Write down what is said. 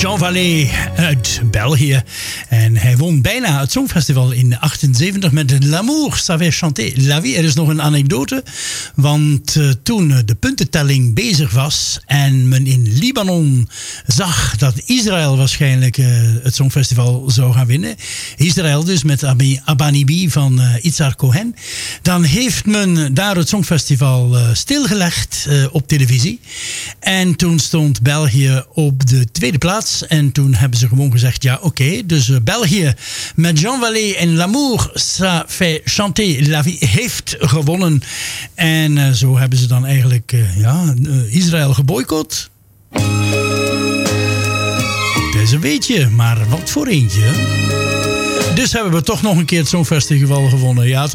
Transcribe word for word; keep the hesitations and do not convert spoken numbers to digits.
Jean Vallée uit België. En hij won bijna het Songfestival in achtenzeventig met L'amour savait chanter la vie. Er is nog een anekdote, want uh, toen de puntentelling bezig was en men in Libanon zag dat Israël waarschijnlijk uh, het Songfestival zou gaan winnen. Israël dus met Abanibi van uh, Itzhak Cohen. Dan heeft men daar het Songfestival uh, stilgelegd uh, op televisie. En toen stond België op de tweede plaats. En toen hebben ze gewoon gezegd, ja oké, okay, dus uh, België met Jean Vallée en L'amour ça fait chanter la vie heeft gewonnen. En uh, zo hebben ze dan eigenlijk uh, ja, uh, Israël geboycott. Het is een beetje, maar wat voor eentje. Dus hebben we toch nog een keer het Songfestival gewonnen. Ja,